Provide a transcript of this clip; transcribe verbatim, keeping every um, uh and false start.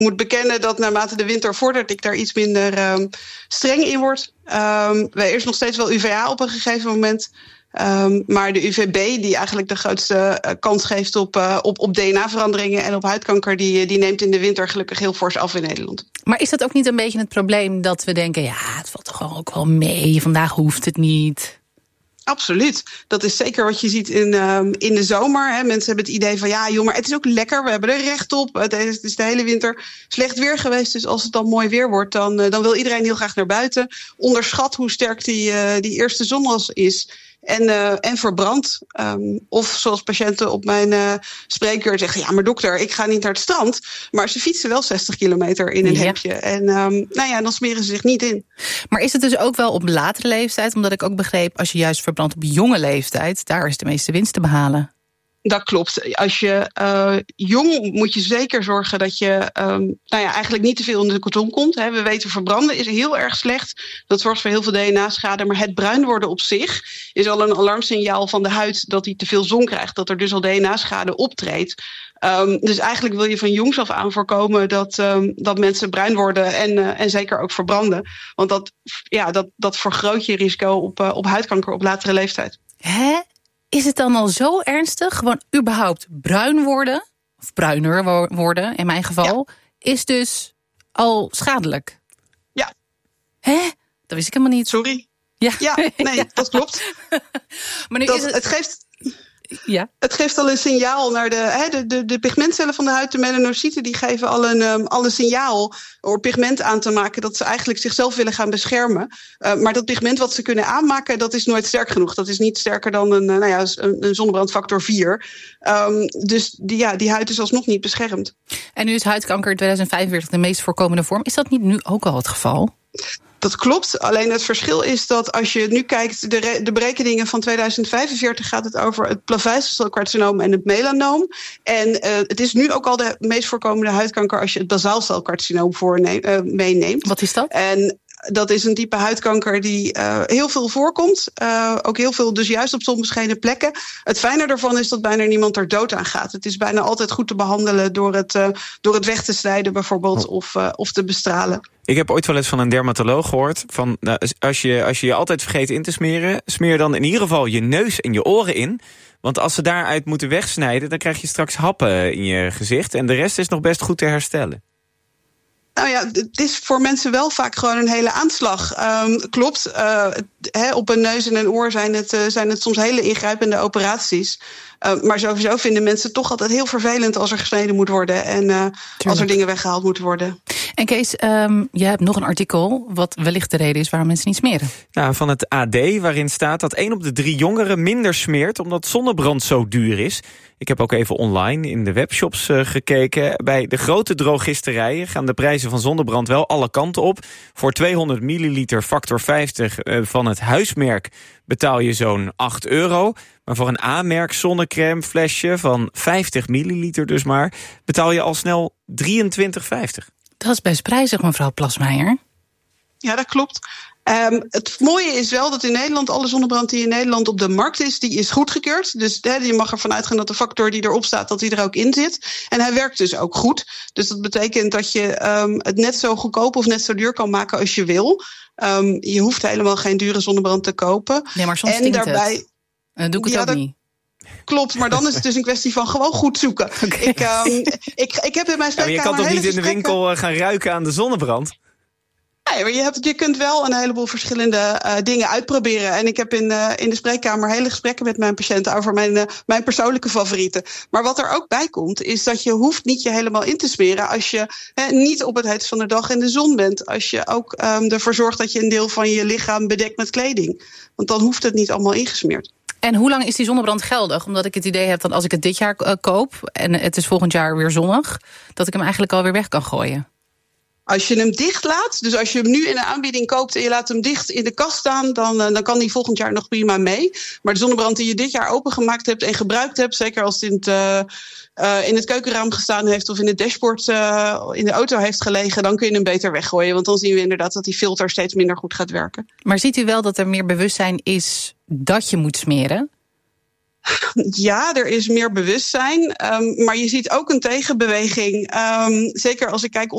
moet bekennen dat naarmate de winter vordert, ik daar iets minder um, streng in word. Um, er is nog steeds wel U V A op een gegeven moment. Um, maar de U V B, die eigenlijk de grootste uh, kans geeft op, uh, op, op D N A-veranderingen en op huidkanker, die, die neemt in de winter gelukkig heel fors af in Nederland. Maar is dat ook niet een beetje het probleem dat we denken, ja, het valt toch gewoon ook wel mee, vandaag hoeft het niet? Absoluut. Dat is zeker wat je ziet in, um, in de zomer. Hè. Mensen hebben het idee van, ja joh, maar het is ook lekker. We hebben er recht op. Het is, het is de hele winter slecht weer geweest. Dus als het dan mooi weer wordt, dan, uh, dan wil iedereen heel graag naar buiten. Onderschat hoe sterk die, uh, die eerste zon is. En, uh, en verbrand. Um, of zoals patiënten op mijn uh, spreekuur zeggen, ja maar dokter, ik ga niet naar het strand. Maar ze fietsen wel zestig kilometer in een ja. hemdje. En um, nou ja, dan smeren ze zich niet in. Maar is het dus ook wel op latere leeftijd? Omdat ik ook begreep, als je juist verbrandt op jonge leeftijd, daar is de meeste winst te behalen. Dat klopt. Als je uh, jong moet je zeker zorgen dat je um, nou ja, eigenlijk niet te veel in de koton komt. Hè. We weten verbranden is heel erg slecht. Dat zorgt voor heel veel D N A-schade. Maar het bruin worden op zich is al een alarmsignaal van de huid dat hij te veel zon krijgt. Dat er dus al D N A-schade optreedt. Um, dus eigenlijk wil je van jongs af aan voorkomen dat, um, dat mensen bruin worden en, uh, en zeker ook verbranden. Want dat, ja, dat, dat vergroot je risico op, uh, op huidkanker op latere leeftijd. Hè? Is het dan al zo ernstig? Gewoon überhaupt bruin worden, of bruiner worden in mijn geval, ja. is dus al schadelijk? Ja. Hè? Dat wist ik helemaal niet. Sorry. Ja, ja nee, ja. dat klopt. Maar nu dat, is het... het geeft... Ja. Het geeft al een signaal naar de, hè, de, de, de pigmentcellen van de huid, de melanocyten, die geven al een, um, al een signaal door pigment aan te maken dat ze eigenlijk zichzelf willen gaan beschermen. Uh, maar dat pigment wat ze kunnen aanmaken, dat is nooit sterk genoeg. Dat is niet sterker dan een, uh, nou ja, een, een zonnebrandfactor vier. Um, dus die, ja, die huid is alsnog niet beschermd. En nu is huidkanker in tweeduizend vijfenveertig de meest voorkomende vorm. Is dat niet nu ook al het geval? Dat klopt, alleen het verschil is dat als je nu kijkt, de, re- de berekeningen van tweeduizend vijfenveertig gaat het over het plaveiselcelcarcinoom en het melanoom. En uh, het is nu ook al de meest voorkomende huidkanker als je het basaalcelcarcinoom voorneem, uh, meeneemt. Wat is dat? En dat is een type huidkanker die uh, heel veel voorkomt. Uh, ook heel veel dus juist op zonbeschenen plekken. Het fijne daarvan is dat bijna niemand er dood aan gaat. Het is bijna altijd goed te behandelen door het, uh, door het weg te snijden bijvoorbeeld oh. of, uh, of te bestralen. Ik heb ooit wel eens van een dermatoloog gehoord van nou, als je, als je je altijd vergeet in te smeren, smeer dan in ieder geval je neus en je oren in. Want als ze daaruit moeten wegsnijden, dan krijg je straks happen in je gezicht. En de rest is nog best goed te herstellen. Nou ja, het is voor mensen wel vaak gewoon een hele aanslag. Um, klopt, uh, he, op een neus en een oor zijn het, uh, zijn het soms hele ingrijpende operaties. Uh, maar sowieso vinden mensen toch altijd heel vervelend als er gesneden moet worden. En uh, als er dingen weggehaald moeten worden. En Kees, um, je hebt nog een artikel wat wellicht de reden is waarom mensen niet smeren. Nou, van het A D, waarin staat dat één op de drie jongeren minder smeert omdat zonnebrand zo duur is. Ik heb ook even online in de webshops uh, gekeken. Bij de grote drogisterijen gaan de prijzen van zonnebrand wel alle kanten op. Voor tweehonderd milliliter factor vijftig uh, van het huismerk betaal je zo'n acht euro. Maar voor een A-merk zonnecrème flesje van vijftig milliliter dus maar, betaal je al snel drieëntwintig vijftig. Dat is best prijzig, mevrouw Plasmeijer. Ja, dat klopt. Um, het mooie is wel dat in Nederland alle zonnebrand die in Nederland op de markt is, die is goedgekeurd. Dus he, je mag ervan uitgaan dat de factor die erop staat, dat die er ook in zit. En hij werkt dus ook goed. Dus dat betekent dat je um, het net zo goedkoop of net zo duur kan maken als je wil. Um, je hoeft helemaal geen dure zonnebrand te kopen. Nee, maar soms en daarbij het. Uh, doe ik het ja, ook dat, niet. Klopt, maar dan is het dus een kwestie van gewoon goed zoeken. Okay. Ik, um, ik, ik heb in mijn spreekkamer... Ja, je kan toch niet in de winkel uh, gaan ruiken aan de zonnebrand? Nee, maar je, hebt, je kunt wel een heleboel verschillende uh, dingen uitproberen. En ik heb in, uh, in de spreekkamer hele gesprekken met mijn patiënten over mijn, uh, mijn persoonlijke favorieten. Maar wat er ook bij komt, is dat je hoeft niet je helemaal in te smeren als je hè, niet op het heetst van de dag in de zon bent. Als je ook um, ervoor zorgt dat je een deel van je lichaam bedekt met kleding. Want dan hoeft het niet allemaal ingesmeerd. En hoe lang is die zonnebrand geldig? Omdat ik het idee heb dat als ik het dit jaar uh, koop en het is volgend jaar weer zonnig, dat ik hem eigenlijk alweer weg kan gooien. Als je hem dicht laat, dus als je hem nu in een aanbieding koopt en je laat hem dicht in de kast staan, dan, dan kan die volgend jaar nog prima mee. Maar de zonnebrand die je dit jaar opengemaakt hebt en gebruikt hebt, zeker als het in het, uh, uh, in het keukenraam gestaan heeft of in het dashboard uh, in de auto heeft gelegen, dan kun je hem beter weggooien. Want dan zien we inderdaad dat die filter steeds minder goed gaat werken. Maar ziet u wel dat er meer bewustzijn is dat je moet smeren? Ja, er is meer bewustzijn. Um, maar je ziet ook een tegenbeweging. Um, zeker als ik kijk